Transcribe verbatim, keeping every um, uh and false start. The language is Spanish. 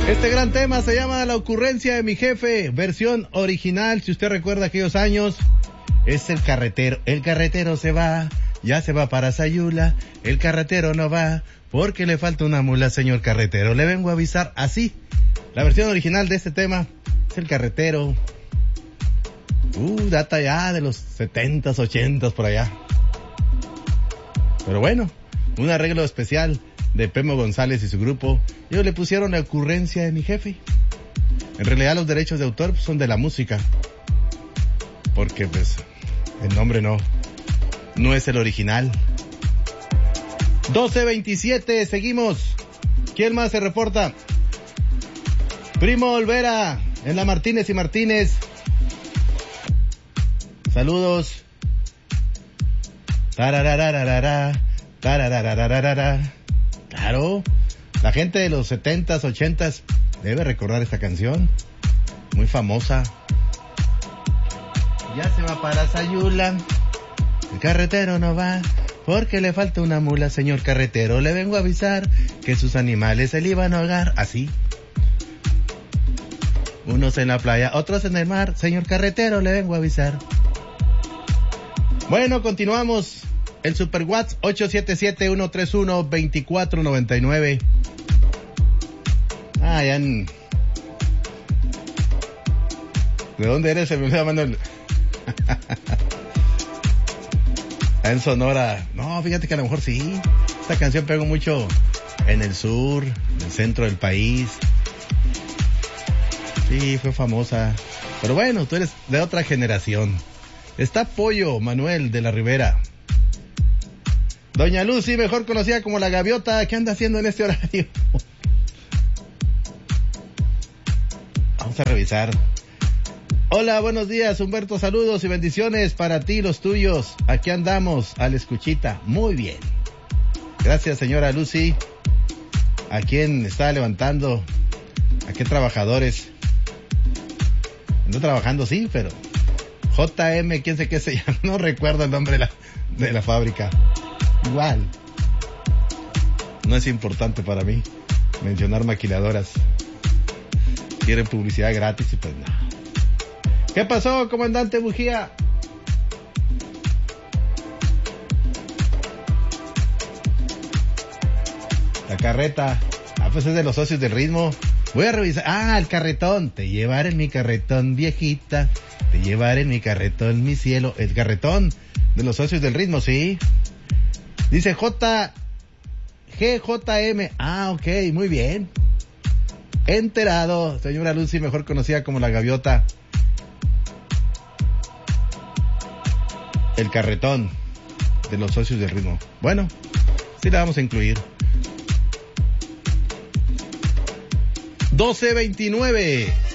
Este gran tema se llama La ocurrencia de mi jefe, versión original, si usted recuerda aquellos años, es el carretero. El carretero se va, ya se va para Sayula, el carretero no va, porque le falta una mula, señor carretero. Le vengo a avisar así, la versión original de este tema es el carretero. Uh, data ya de los setentas, ochentas por allá. Pero bueno, un arreglo especial de Pemo González y su grupo. Ellos le pusieron La ocurrencia de mi jefe. En realidad los derechos de autor son de la música, porque pues el nombre no no es el original. doce veintisiete, seguimos. ¿Quién más se reporta? Primo Olvera en la Martínez y Martínez. Saludos. Tararararara, tararararara. Claro, la gente de los setentas, ochentas debe recordar esta canción, muy famosa. Ya se va para Sayula, el carretero no va, porque le falta una mula, señor carretero. Le vengo a avisar que sus animales se le iban a ahogar. Así, unos en la playa, otros en el mar, señor carretero, le vengo a avisar. Bueno, continuamos. El Super WhatsApp ocho siete siete, uno tres uno, dos cuatro nueve nueve. Ah, ya en... ¿De dónde eres? Se me está llamando el... en Sonora. No, fíjate que a lo mejor sí. Esta canción pegó mucho en el sur, en el centro del país. Sí, fue famosa. Pero bueno, tú eres de otra generación. Está Pollo Manuel de la Ribera. Doña Lucy, mejor conocida como La Gaviota, ¿qué anda haciendo en este horario? Vamos a revisar. Hola, buenos días, Humberto, saludos y bendiciones para ti y los tuyos. Aquí andamos, a la escuchita. Muy bien. Gracias, señora Lucy. ¿A quién está levantando? ¿A qué trabajadores? Ando trabajando, sí, pero... J M, quién sé qué se llama, no recuerdo el nombre de la, de la fábrica. Igual, no es importante para mí mencionar maquiladoras. Quieren publicidad gratis y pues no. ¿Qué pasó, comandante Bujía? La carreta. Ah, pues es de los socios del ritmo. Voy a revisar. Ah, el carretón. Te llevaré en mi carretón, viejita. Te llevaré en mi carretón, mi cielo. El carretón de los socios del ritmo, sí. Dice J G J M. Ah, ok, muy bien. Enterado, señora Lucy, mejor conocida como La Gaviota. El carretón de los socios del ritmo. Bueno, sí la vamos a incluir. doce veintinueve.